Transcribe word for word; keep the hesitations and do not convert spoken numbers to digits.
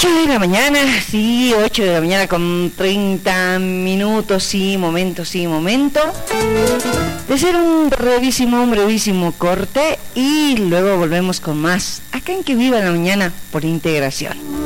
ocho de la mañana, sí, ocho de la mañana con treinta minutos, sí, momento, sí, momento. De hacer un brevísimo, un brevísimo corte y luego volvemos con más. Acá en Que Viva la Mañana por Integración.